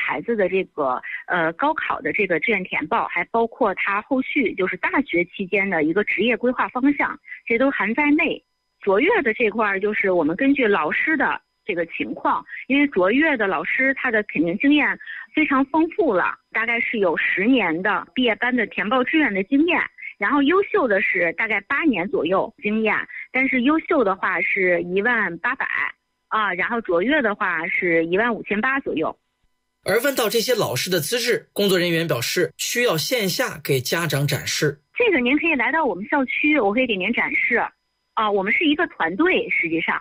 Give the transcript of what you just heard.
孩子的这个高考的这个志愿填报，还包括他后续就是大学期间的一个职业规划方向，这都含在内。卓越的这块就是我们根据老师的这个情况，因为卓越的老师他的肯定经验非常丰富了，大概是有10年的毕业班的填报志愿的经验，然后优秀的是大概8年左右经验，但是优秀的话是1.8万啊，然后卓越的话是1.58万左右。 而问到这些老师的资质，工作人员表示需要线下给家长展示。 这个您可以来到我们校区，我可以给您展示。我们是一个团队，实际上